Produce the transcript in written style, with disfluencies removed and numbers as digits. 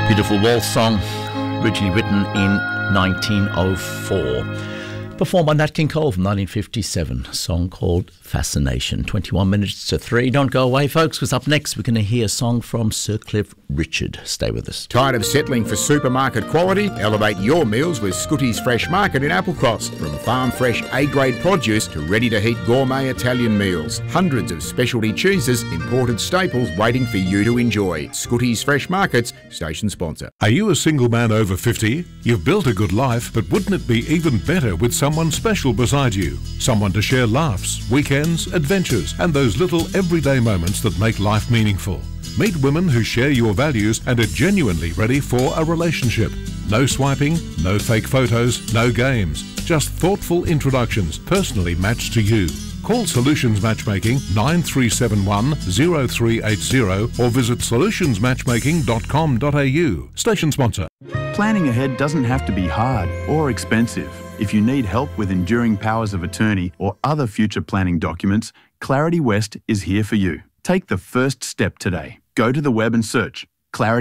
Beautiful waltz song, originally written in 1904. Performed by Nat King Cole from 1957, a song called Fascination. 21 minutes to 3. Don't go away, folks, because up next we're going to hear a song from Sir Cliff Richard. Stay with us. Tired of settling for supermarket quality? Elevate your meals with Scooty's Fresh Market in Applecross. From farm fresh A-grade produce to ready-to-heat gourmet Italian meals. Hundreds of specialty cheeses, imported staples waiting for you to enjoy. Scooty's Fresh Markets, station sponsor. Are you a single man over 50? You've built a good life, but wouldn't it be even better with someone special beside you? Someone to share laughs, weekends, adventures, and those little everyday moments that make life meaningful. Meet women who share your values and are genuinely ready for a relationship. No swiping, no fake photos, no games. Just thoughtful introductions personally matched to you. Call Solutions Matchmaking 9371 0380 or visit solutionsmatchmaking.com.au. Station sponsor. Planning ahead doesn't have to be hard or expensive. If you need help with enduring powers of attorney or other future planning documents, Clarity West is here for you. Take the first step today. Go to the web and search Clarity